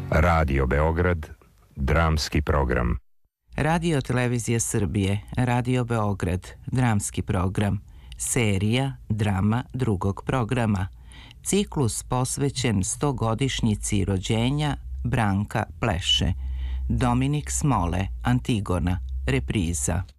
Radio Beograd, dramski program. Radio Televizija Srbije, Radio Beograd, dramski program. Serija Drama drugog programa. Ciklus posvećen 100-godišnjici rođenja Branka Pleše. Dominik Smole, Antigona, repriza.